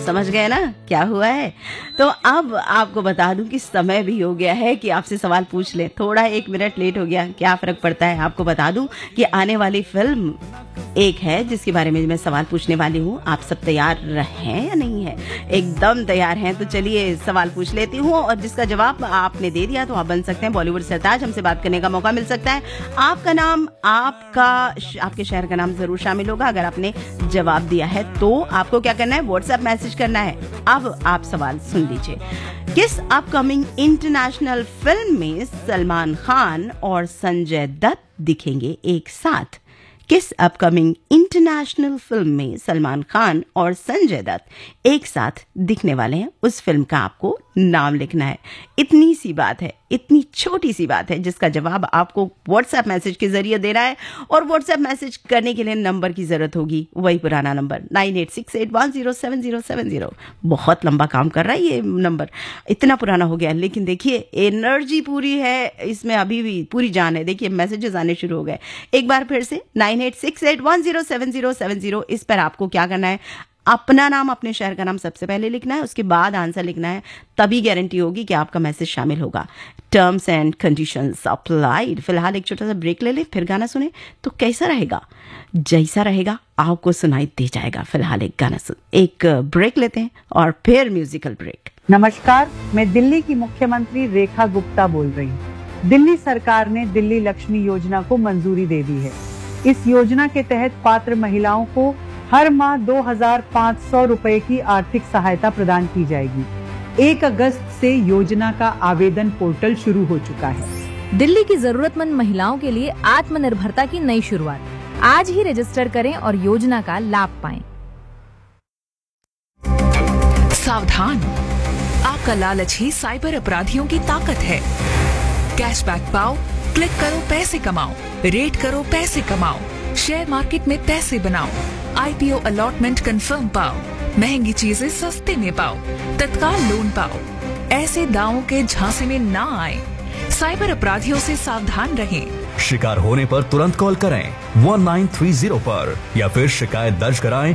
समझ गए ना क्या हुआ है। तो अब आपको बता दूं कि समय भी हो गया है कि आपसे सवाल पूछ ले। थोड़ा 1 मिनट लेट हो गया, क्या फर्क पड़ता है। आपको बता दूं कि आने वाली फिल्म एक है जिसके बारे में मैं सवाल पूछने वाली हूँ। आप सब तैयार हैं या नहीं है? एकदम तैयार हैं तो चलिए सवाल पूछ लेती हूँ, और जिसका जवाब आपने दे दिया तो आप बन सकते हैं बॉलीवुड सरताज। हमसे बात करने का मौका मिल सकता है। आपका नाम, आपके शहर का नाम जरूर शामिल होगा अगर आपने जवाब दिया है। तो आपको क्या करना है, व्हाट्सएप मैसेज करना है। अब आप सवाल सुन लीजिए। किस अपकमिंग इंटरनेशनल फिल्म में सलमान खान और संजय दत्त दिखेंगे एक साथ? किस अपकमिंग इंटरनेशनल फिल्म में सलमान खान और संजय दत्त एक साथ दिखने वाले हैं? उस फिल्म का आपको नाम लिखना है। इतनी सी बात है, इतनी छोटी सी बात है, जिसका जवाब आपको व्हाट्सएप मैसेज के जरिए देना है। और व्हाट्सएप मैसेज करने के लिए नंबर की जरूरत होगी, वही पुराना नंबर 9868107070। बहुत लंबा काम कर रहा है ये नंबर, इतना पुराना हो गया, लेकिन देखिए एनर्जी पूरी है इसमें, अभी भी पूरी जान है। देखिए मैसेजेस आने शुरू हो गए। एक बार फिर से 9868107070। इस पर आपको क्या करना है, अपना नाम, अपने शहर का नाम सबसे पहले लिखना है, उसके बाद आंसर लिखना है। तभी गारंटी होगी कि आपका मैसेज शामिल होगा। Terms and conditions applied. फिलहाल एक छोटा सा ब्रेक ले ले, फिर गाना सुने तो कैसा रहेगा? जैसा रहेगा आपको सुनाई दे जाएगा। फिलहाल एक गाना सुन, एक ब्रेक लेते हैं और फिर म्यूजिकल ब्रेक। नमस्कार, मैं दिल्ली की मुख्यमंत्री रेखा गुप्ता बोल रही हूँ। दिल्ली सरकार ने दिल्ली लक्ष्मी योजना को मंजूरी दे दी है। इस योजना के तहत पात्र महिलाओं को हर माह 2500 रुपए की आर्थिक सहायता प्रदान की जाएगी। 1 अगस्त से योजना का आवेदन पोर्टल शुरू हो चुका है। दिल्ली की जरूरतमंद महिलाओं के लिए आत्मनिर्भरता की नई शुरुआत। आज ही रजिस्टर करें और योजना का लाभ पाएं। सावधान, आपका लालच ही साइबर अपराधियों की ताकत है। कैशबैक पाओ, क्लिक करो पैसे कमाओ, रेट करो पैसे कमाओ, शेयर मार्केट में पैसे बनाओ, IPO अलॉटमेंट कंफर्म पाओ, महंगी चीजें सस्ते में पाओ, तत्काल लोन पाओ। ऐसे दावों के झांसे में ना आए। साइबर अपराधियों से सावधान रहें। शिकार होने पर तुरंत कॉल करें 1930 पर या फिर शिकायत दर्ज कराएं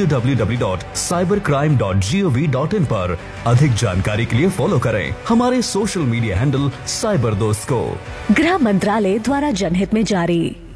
www.cybercrime.gov.in पर। अधिक जानकारी के लिए फॉलो करें हमारे सोशल मीडिया हैंडल साइबर दोस्त को। गृह मंत्रालय द्वारा जनहित में जारी।